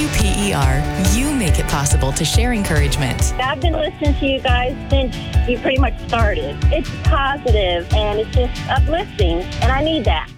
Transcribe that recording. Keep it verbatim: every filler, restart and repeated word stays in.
W P E R, you make it possible to share encouragement. I've been listening to you guys since you pretty much started. It's positive and it's just uplifting, and I need that.